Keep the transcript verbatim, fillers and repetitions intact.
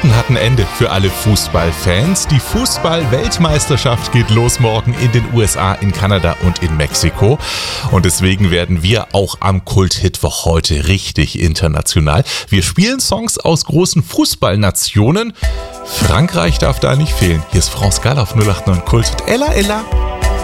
Zeiten hat ein Ende für alle Fußballfans. Die Fußball-Weltmeisterschaft geht los morgen in den U S A, in Kanada und in Mexiko. Und deswegen werden wir auch am Kult-Hitwoch heute richtig international. Wir spielen Songs aus großen Fußballnationen. Frankreich darf da nicht fehlen. Hier ist France Gall auf null acht neun Kult. Ella, Ella.